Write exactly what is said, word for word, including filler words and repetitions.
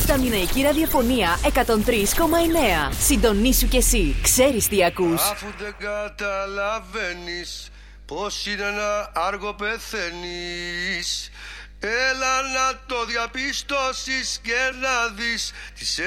Στα Μιναϊκή Ραδιοφωνία εκατόν τρία κόμμα εννέα. Συντονίσου κι εσύ. Ξέρεις τι ακούς. Αφού δεν καταλαβαίνεις πως είναι ένα άργο πεθαίνεις, έλα να το διαπιστώσεις και να δεις τις